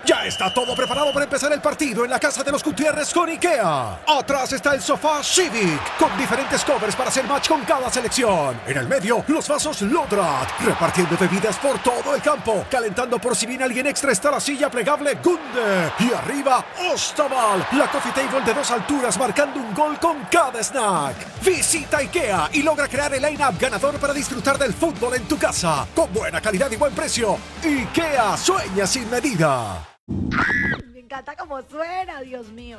Ya está todo preparado para empezar el partido en la casa de los Gutiérrez con IKEA. Atrás está el sofá Civic, con diferentes covers para hacer match con cada selección. En el medio, los vasos Lodrat, repartiendo bebidas por todo el campo. Calentando por si viene alguien extra está la silla plegable Gunde. Y arriba, Ostaval, la coffee table de 2 alturas marcando un gol con cada snack. Visita IKEA y logra crear el line-up ganador para disfrutar del fútbol en tu casa. Con buena calidad y buen precio. IKEA, sueña sin medida. Me encanta cómo suena, Dios mío.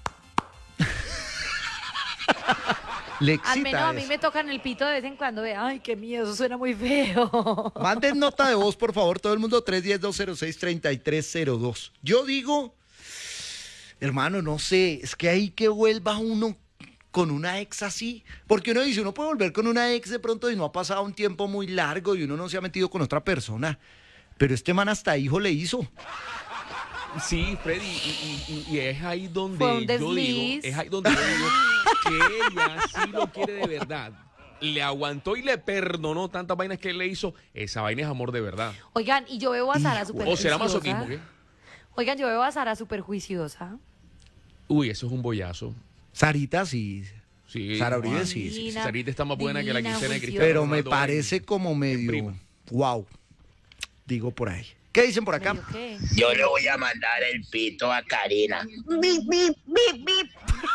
Le Al menos excita a mí eso. me tocan el pito de vez en cuando. Ay, qué miedo, eso suena muy feo. Manden nota de voz, por favor, todo el mundo, 310-206-3302. Yo digo, hermano, no sé, es que ahí que vuelva uno con una ex así, porque uno dice, uno puede volver con una ex de pronto y no ha pasado un tiempo muy largo y uno no se ha metido con otra persona, pero este man hasta hijo le hizo. Sí, Freddy, y es ahí donde Fue un yo digo, desliz. es ahí donde yo digo que ella sí lo quiere de verdad. Le aguantó y le perdonó tantas vainas que él le hizo. Esa vaina es amor de verdad. Oigan, y yo veo a Sara súper ¿O será juiciosa. masoquismo, qué? Oigan, yo veo a Sara súper juiciosa. Uy, eso es un bollazo. Sarita sí, Sí, Sara Uribe Juan. sí, sí. Divina, Sarita está más buena que la divina, quincena de juiciosa. Cristiano Pero me Ronaldo parece como medio, prima. wow, digo por ahí. ¿Qué dicen por acá? ¿Medio qué? Yo le voy a mandar el pito a Karina. Bip, bip, bip, bip.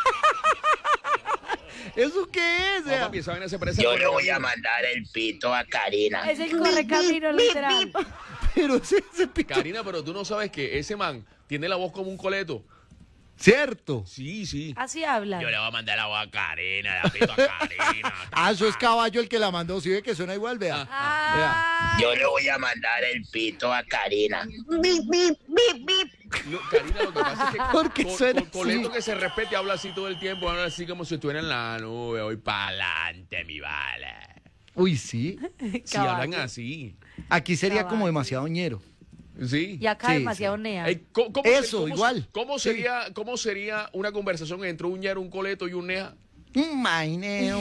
¿Eso qué es? No, papi, esa vaina se parece Yo al le voy a correcamino. mandar el pito a Karina. Es el correcamino, literal. Pero ese pito, Karina, pero tú no sabes que ese man tiene la voz como un coleto. ¿cierto? Sí, sí. Así habla. Yo le voy a mandar la voz a Karina, la pito a Karina. Ah, eso es Caballo el que la mandó, ¿sí ve que suena igual? Vea. Ah, Yo le voy a mandar el pito a Karina. Bip, bip, bip, bip. No, Karina, lo que pasa es que Porque suena así. Coleto que se respete habla así todo el tiempo, habla así como si estuviera en la nube, voy para adelante, mi bala. Uy, sí. Si hablan así. Aquí sería como Caballo. demasiado ñero. Sí. y acá Sí, demasiado sí. nea. Ey, ¿cómo Eso, igual. ¿Cómo sería una conversación entre un ñero, un coleto y un nea? Maineo.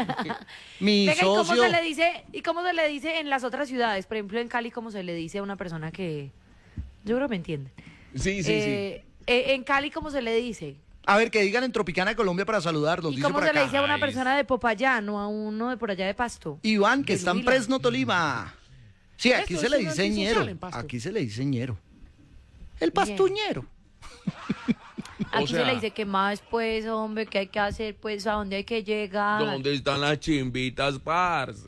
Mi Venga, ¿y cómo socio. se le dice? ¿Y cómo se le dice en las otras ciudades? Por ejemplo, en Cali, ¿cómo se le dice a una persona que... Yo creo que me entienden. Sí, sí, sí. En Cali, ¿cómo se le dice? A ver, que digan en Tropicana, Colombia para saludarlos. ¿Y Dice cómo por se le acá. dice a una Ay, persona de Popayán o a uno de por allá de Pasto? Iván, que de está en Huila? Fresno, Tolima. Sí, aquí Eso se le es un dice antisocial ñero. en Pasto. Aquí se le dice ñero. El Bien. pastuñero. Aquí sea- se le dice que más, pues, hombre, que hay que hacer, pues, a dónde hay que llegar. ¿Dónde están las chimbitas, parce?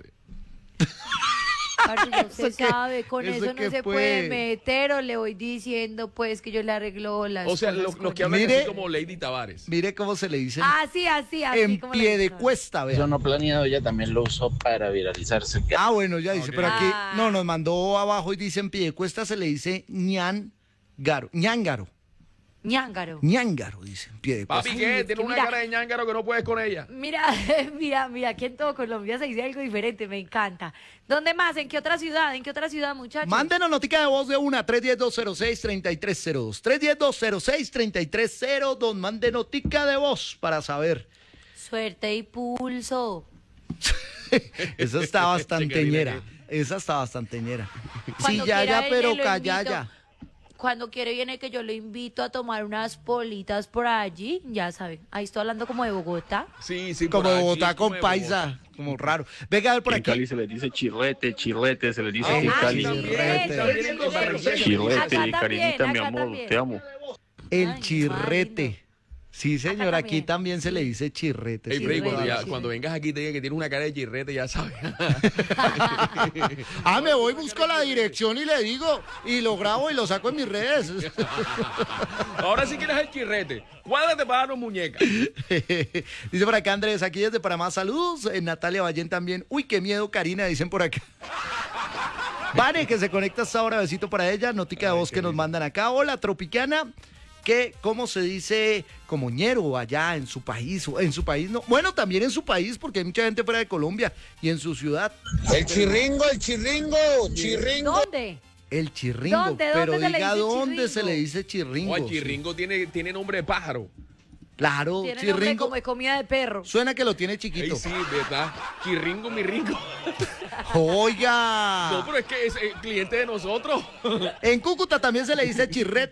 Parce, ya usted ¿Eso qué? sabe, con ¿Eso eso qué no se fue? puede meter, o le voy diciendo, pues, que yo le arreglo las O sea, cosas los con- que hablan Mire. así como Lady Tavares. Mire cómo se le dice Así, en como le pie de digo. cuesta, vea. Eso no planeado, ella también lo usó para viralizarse. Ah, bueno, ya dice, Ok. pero aquí Ah. no nos mandó abajo y dice en pie de cuesta se le dice ñángaro, ñángaro, Ñángaro. ñángaro, dice en pie de cuesta. Papi, ¿qué? es Tiene que una mira- cara de ñángaro que no puedes con ella. Mira, mira, aquí en todo Colombia se dice algo diferente, me encanta. ¿Dónde más? ¿En qué otra ciudad? ¿En qué otra ciudad, muchachos? Mándenos notica de voz de una, 310-206-3302. 310-206-3302. Mande notica de voz para saber. Suerte y pulso. Esa está bastante Chica, ñera. Esa está bastante ñera. Sí, Cuando ya, quiera ya, pero viene, lo calla, invito. ya. Cuando quiere viene que yo lo invito a tomar unas politas por allí, ya saben. Ahí estoy hablando como de Bogotá. Sí, sí. Como por allí, Bogotá como con de paisa, como raro. Venga, a ver por En aquí. Cali se le dice chirrete, chirrete, se le dice Ah, aquí en sí, Cali. chirrete. También en Barranquilla. Chirrete, Acá también, Karinita, mi acá amor, también. te amo. El Ay, chirrete. lindo. Sí, señor, aquí también. también se le dice chirrete. Ey, sí, Freddy, es verdad. Chirrete. cuando vengas aquí te diga que tienes una cara de chirrete, ya sabes. Ah, me voy, busco la dirección y le digo, y lo grabo y lo saco en mis redes. Ahora sí quieres el chirrete. Cuádrate para darnos muñeca. Dice por acá Andrés, aquí desde Panamá, saludos. Natalia Ballén también. Uy, qué miedo, Karina, dicen por acá. Vane, que se conecta hasta ahora, besito para ella. Notica de voz que nos mandan acá. Hola, Tropicana. Que, ¿cómo se dice? Como ñero allá en su país, o en su país no. Bueno, también en su país, porque hay mucha gente fuera de Colombia y en su ciudad. El chirringo, chirringo. ¿Dónde? El chirringo. ¿Dónde? Pero ¿Dónde se le diga dice dónde chirringo? se le dice chirringo. O el chirringo tiene nombre de pájaro. Claro, Tiene nombre chirringo. como de comida de perro. Suena que lo tiene chiquito. Ey, sí, ¿verdad? Chirringo, mi ringo. Oiga. No, pero es que es cliente de nosotros. En Cúcuta también se le dice chirrete.